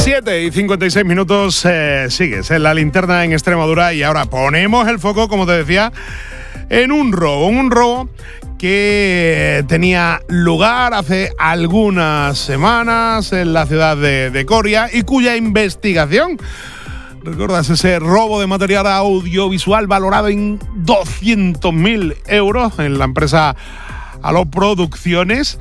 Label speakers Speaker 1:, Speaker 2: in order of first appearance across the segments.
Speaker 1: 7:56, sigues en la linterna en Extremadura y ahora ponemos el foco, como te decía, en un robo que tenía lugar hace algunas semanas en la ciudad de Coria y cuya investigación, ¿recuerdas ese robo de material audiovisual valorado en 200.000 euros en la empresa Aló Producciones?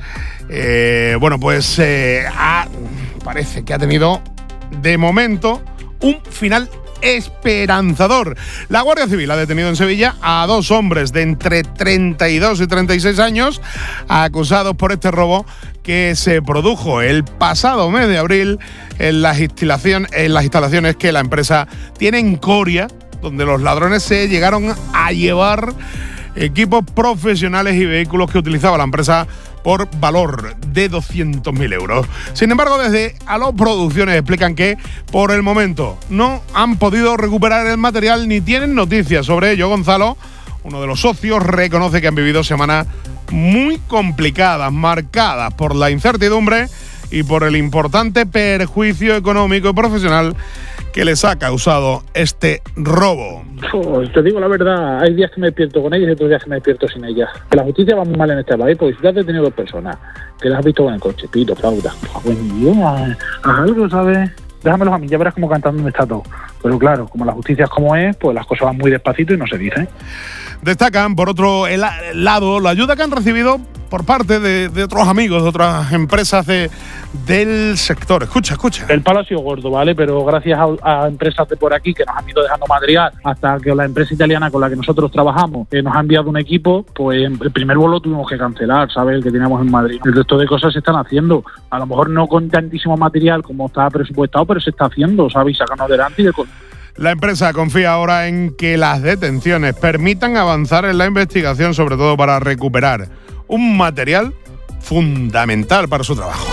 Speaker 1: Parece que ha tenido de momento un final esperanzador. La Guardia Civil ha detenido en Sevilla a 2 hombres de entre 32 y 36 años acusados por este robo que se produjo el pasado mes de abril en las instalaciones que la empresa tiene en Coria, donde los ladrones se llegaron a llevar equipos profesionales y vehículos que utilizaba la empresa por valor de 200.000 euros. Sin embargo, desde Aló Producciones explican que por el momento no han podido recuperar el material ni tienen noticias sobre ello. Gonzalo, uno de los socios, reconoce que han vivido semanas muy complicadas, marcadas por la incertidumbre y por el importante perjuicio económico y profesional que les ha causado este robo.
Speaker 2: Te digo la verdad, hay días que me despierto con ellas y otros días que me despierto sin ellas. Que la justicia va muy mal en este país, porque si te has detenido 2 personas, que las has visto con el coche, pito, flauta, haz algo, ¿sabes? Déjamelos a mí, ya verás cómo cantando me está todo. Pero claro, como la justicia es como es, pues las cosas van muy despacito y no se dicen.
Speaker 1: Destacan, por otro lado, la ayuda que han recibido por parte de otros amigos, de otras empresas del sector. Escucha.
Speaker 2: El palo ha sido gordo, ¿vale? Pero gracias a empresas de por aquí que nos han ido dejando material, hasta que la empresa italiana con la que nosotros trabajamos nos ha enviado un equipo, pues el primer vuelo tuvimos que cancelar, ¿sabes? El que teníamos en Madrid. El resto de cosas se están haciendo. A lo mejor no con tantísimo material como estaba presupuestado, pero se está haciendo, ¿sabes? Y sacarnos adelante.
Speaker 1: La empresa confía ahora en que las detenciones permitan avanzar en la investigación, sobre todo para recuperar un material fundamental para su trabajo.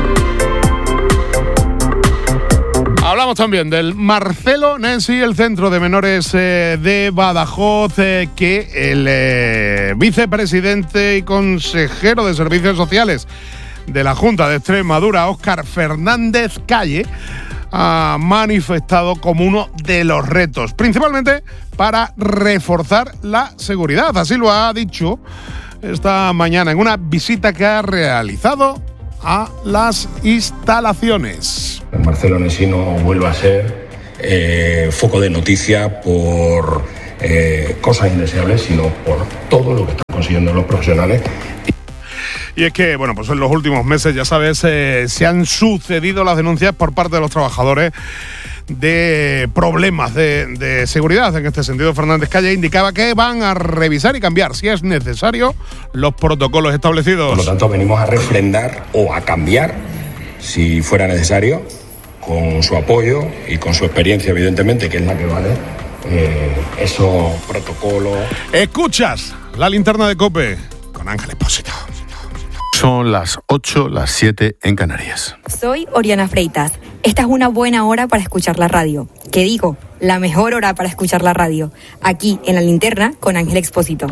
Speaker 1: Hablamos también del Marcelo Nensi, el centro de menores de Badajoz, que el vicepresidente y consejero de Servicios Sociales de la Junta de Extremadura, Óscar Fernández Calle, ha manifestado como uno de los retos, principalmente para reforzar la seguridad. Así lo ha dicho esta mañana en una visita que ha realizado a las instalaciones.
Speaker 3: Marcelo Nensi no vuelva a ser foco de noticia por cosas indeseables, sino por todo lo que están consiguiendo los profesionales.
Speaker 1: Y es que, pues en los últimos meses, ya sabes, se han sucedido las denuncias por parte de los trabajadores de problemas de seguridad. En este sentido, Fernández Calle indicaba que van a revisar y cambiar, si es necesario, los protocolos establecidos.
Speaker 3: Por lo tanto, venimos a refrendar o a cambiar, si fuera necesario, con su apoyo y con su experiencia, evidentemente, que es la que vale, esos protocolos.
Speaker 1: Escuchas la linterna de COPE con Ángel Expósito.
Speaker 4: Son las 8, las 7 en Canarias.
Speaker 5: Soy Oriana Freitas. Esta es una buena hora para escuchar la radio. ¿Qué digo? La mejor hora para escuchar la radio. Aquí en la linterna con Ángel Expósito.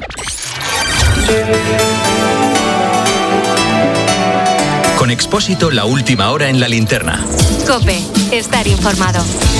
Speaker 6: Con Expósito, la última hora en la linterna.
Speaker 7: COPE, estar informado.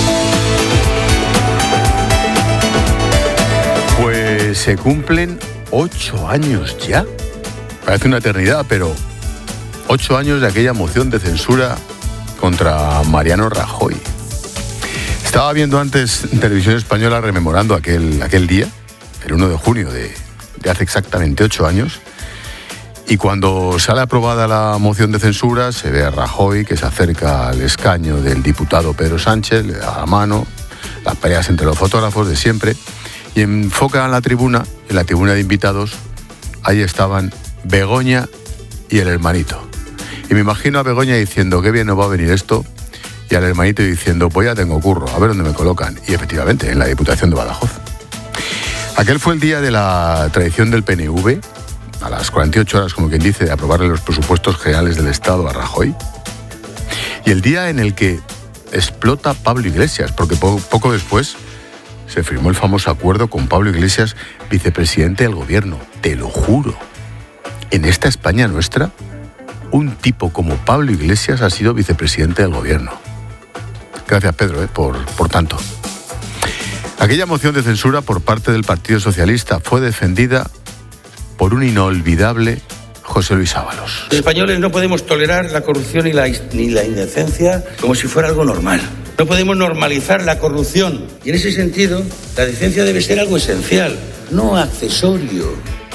Speaker 4: Pues se cumplen 8 años ya. Parece una eternidad, pero 8 años de aquella moción de censura contra Mariano Rajoy. Estaba viendo antes en Televisión Española rememorando aquel día, el 1 de junio de hace exactamente 8 años, y cuando sale aprobada la moción de censura se ve a Rajoy que se acerca al escaño del diputado Pedro Sánchez, le da la mano, las peleas entre los fotógrafos de siempre, y enfoca en la tribuna de invitados, ahí estaban Begoña y el hermanito. Y me imagino a Begoña diciendo, qué bien nos va a venir esto, y al hermanito diciendo, pues ya tengo curro, a ver dónde me colocan. Y efectivamente, en la Diputación de Badajoz. Aquel fue el día de la traición del PNV, a las 48 horas, como quien dice, de aprobarle los presupuestos generales del Estado a Rajoy. Y el día en el que explota Pablo Iglesias, porque poco después se firmó el famoso acuerdo con Pablo Iglesias, vicepresidente del gobierno. Te lo juro. En esta España nuestra, un tipo como Pablo Iglesias ha sido vicepresidente del gobierno. Gracias, Pedro, por tanto. Aquella moción de censura por parte del Partido Socialista fue defendida por un inolvidable José Luis Ábalos.
Speaker 8: Los españoles no podemos tolerar la corrupción ni la indecencia como si fuera algo normal. No podemos normalizar la corrupción. Y en ese sentido, la decencia debe ser algo esencial, no accesorio.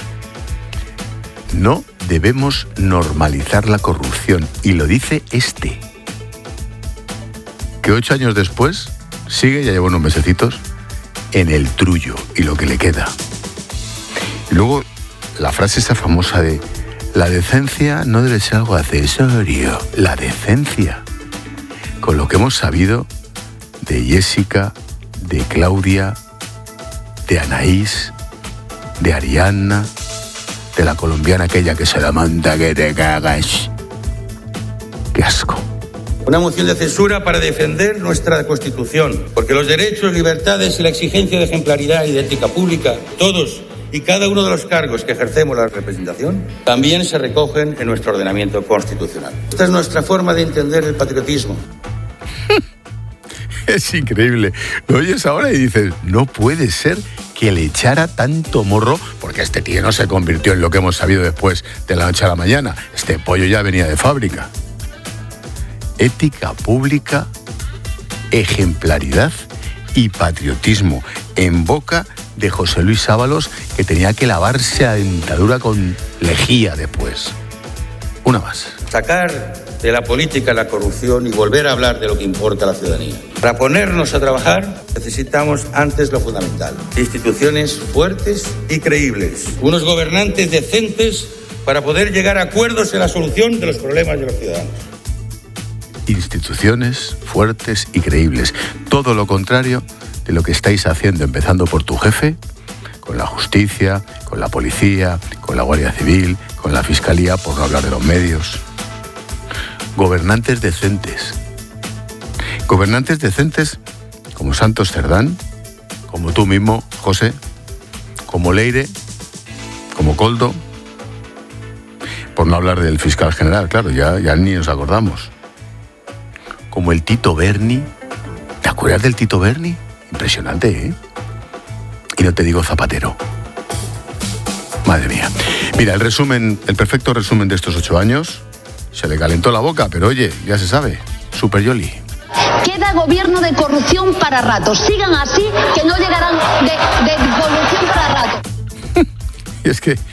Speaker 4: No debemos normalizar la corrupción. Y lo dice que 8 años después sigue, ya lleva unos mesecitos, en el trullo y lo que le queda. Y luego la frase esa famosa de la decencia no debe ser algo accesorio. La decencia. Con lo que hemos sabido de Jessica, de Claudia, de Anaís, de Ariadna, de la colombiana aquella que se la manda que te cagas. ¡Qué asco!
Speaker 8: Una moción de censura para defender nuestra Constitución, porque los derechos, libertades y la exigencia de ejemplaridad y de ética pública, todos y cada uno de los cargos que ejercemos la representación, también se recogen en nuestro ordenamiento constitucional. Esta es nuestra forma de entender el patriotismo.
Speaker 4: Es increíble. Lo oyes ahora y dices, no puede ser que le echara tanto morro, porque este tío no se convirtió en lo que hemos sabido después de la noche a la mañana. Este pollo ya venía de fábrica. Ética pública, ejemplaridad y patriotismo en boca de José Luis Ábalos, que tenía que lavarse la dentadura con lejía después. Una más.
Speaker 8: Sacar de la política la corrupción y volver a hablar de lo que importa a la ciudadanía. Para ponernos a trabajar necesitamos antes lo fundamental: instituciones fuertes y creíbles, unos gobernantes decentes para poder llegar a acuerdos en la solución de los problemas de los ciudadanos.
Speaker 4: Instituciones fuertes y creíbles. Todo lo contrario de lo que estáis haciendo, empezando por tu jefe, con la justicia, con la policía, con la Guardia Civil, con la Fiscalía, por no hablar de los medios. Gobernantes decentes. Gobernantes decentes como Santos Cerdán, como tú mismo, José, como Leire, como Koldo, por no hablar del fiscal general, claro, ya ni nos acordamos. Como el Tito Berni. ¿Te acuerdas del Tito Berni? Impresionante, ¿eh? Y no te digo Zapatero. Madre mía. Mira, el perfecto resumen de estos 8 años. Se le calentó la boca, pero oye, ya se sabe. Super Yoli.
Speaker 9: Queda gobierno de corrupción para rato. Sigan así, que no llegarán de corrupción para rato.
Speaker 4: Y es que